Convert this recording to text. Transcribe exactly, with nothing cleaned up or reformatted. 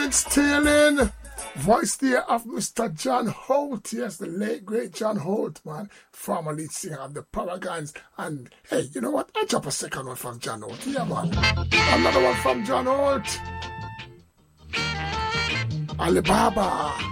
Stealing. Voice there of Mister John Holt. Yes, the late, great John Holt, man. Former lead singer of the Paragons. And, hey, you know what? I drop a second one from John Holt. Yeah, man. Another one from John Holt. Alibaba.